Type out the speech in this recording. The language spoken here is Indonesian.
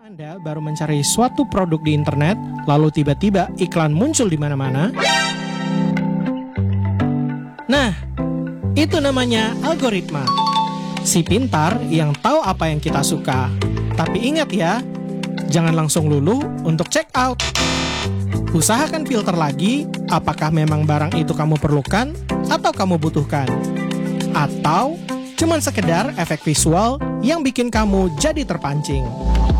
Anda baru mencari suatu produk di internet, lalu tiba-tiba iklan muncul di mana-mana? Nah, itu namanya algoritma. Si pintar yang tahu apa yang kita suka. Tapi ingat ya, jangan langsung luluh untuk check out. Usahakan filter lagi, apakah memang barang itu kamu perlukan atau kamu butuhkan. Atau cuman sekedar efek visual yang bikin kamu jadi terpancing.